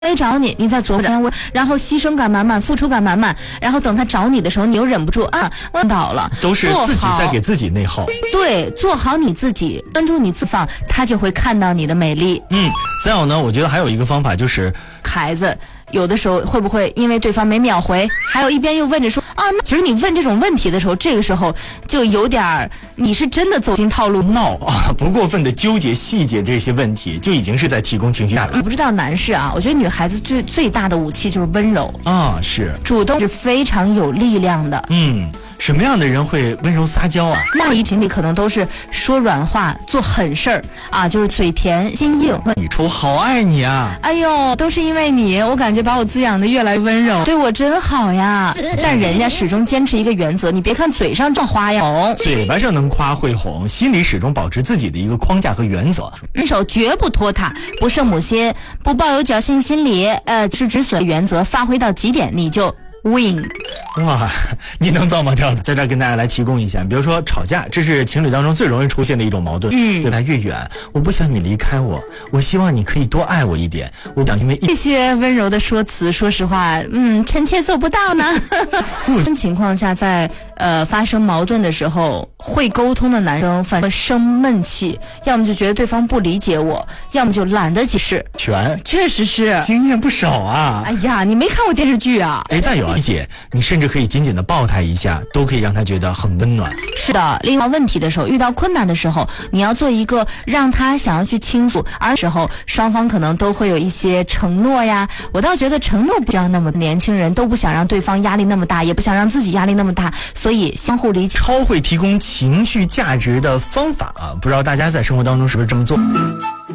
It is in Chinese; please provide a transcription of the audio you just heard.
没找你，你再琢磨着，然后牺牲感满满，付出感满满，然后等他找你的时候，你又忍不住啊，问倒了， 都是自己在给自己内耗。 对，做好你自己，关注你自放，他就会看到你的美丽。 再有呢，我觉得还有一个方法就是， 孩子有的时候会不会因为对方没秒回，还有一边又问着说啊，那其实你问这种问题的时候，这个时候就有点你是真的走进套路闹啊，不过分的纠结细节这些问题，就已经是在提供情绪价值。 我不知道男士啊，我觉得女孩子最大的武器就是温柔啊，是主动是非常有力量的。 什么样的人会温柔撒娇啊？ 那一情里可能都是说软话、做狠事儿啊，就是嘴甜心硬。 你出好爱你啊！ 哎呦，都是因为你，我感觉把我滋养的越来越温柔，对我真好呀。但人家始终坚持一个原则，你别看嘴上这花样红， 嘴巴上能夸会哄，心里始终保持自己的一个框架和原则。 手绝不拖沓，不圣母心，不抱有侥幸心理，是止损原则发挥到极点，你就win。 哇，你能造吗？跳的，在这儿跟大家来提供一下，比如说吵架，这是情侣当中最容易出现的一种矛盾。越来越远，我不想你离开我，我希望你可以多爱我一点。我想因为这些温柔的说辞，说实话，臣妾做不到呢。这情况下，在发生矛盾的时候，会沟通的男生反正生闷气，要么就觉得对方不理解我，要么就懒得解释。确实是经验不少啊。 哎呀，你没看过电视剧啊？ 再有啊，姐，你甚至可以紧紧的抱他一下，都可以让他觉得很温暖。 是的，另外问题的时候，遇到困难的时候，你要做一个让他想要去倾诉，而时候双方可能都会有一些承诺呀。我倒觉得承诺不要那么，年轻人都不想让对方压力那么大，也不想让自己压力那么大，所以相互理解。 超会提供情绪价值的方法啊，不知道大家在生活当中是不是这么做？